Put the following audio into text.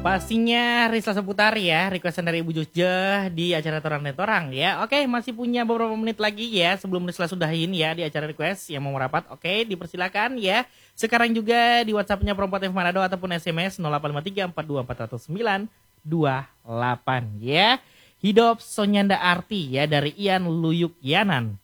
Pastinya Risla seputar ya, requestan dari Ibu Jujah di acara Torang ya. Oke, masih punya beberapa menit lagi ya sebelum Risla sudahin ya di acara request yang mau merapat. Oke, dipersilakan ya. Sekarang juga di WhatsApp-nya Perempuan FM Manado ataupun SMS 085342419228 ya. Hidup Sonyanda Arti ya dari Ian Luyuk Yanan.